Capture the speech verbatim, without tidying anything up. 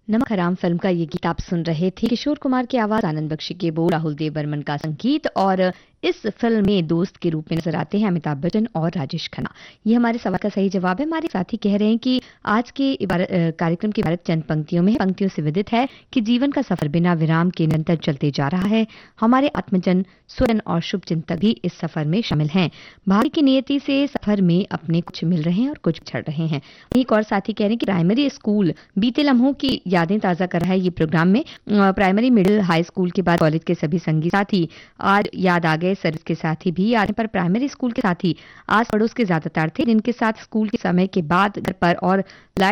नमक हराम फिल्म का ये गीत आप सुन रहे थे। किशोर कुमार की आवाज, आनंद बख्शी के बोल, राहुल देव बर्मन का संगीत। और इस फिल्म में दोस्त के रूप में नजर आते हैं अमिताभ बच्चन और राजेश खन्ना। ये हमारे सवाल का सही जवाब है। हमारे साथी कह रहे हैं कि आज के इबारत अ, कार्यक्रम की इबारत चंद पंक्तियों में है। पंक्तियों से विदित है कि जीवन का सफर बिना विराम के निरंतर चलते जा रहा है। हमारे आत्मजन, स्वजन और शुभ चिंतक भी इस सफर में शामिल हैं। भाग्य की नियति से सफर में अपने कुछ मिल रहे हैं और कुछ छड़ रहे हैं। एक और साथी कह रहे हैं कि प्राइमरी स्कूल बीते लम्हों की यादें ताजा कर रहा है। ये प्रोग्राम में अ, प्राइमरी, मिडिल, हाई स्कूल के बाद कॉलेज के सभी संगी साथी आज याद आ गए। सर्विस के साथी भी याद हैं, पर प्राइमरी स्कूल के साथी आस पड़ोस के ज्यादातर थे, जिनके साथ स्कूल के समय के बाद घर पर और लाइट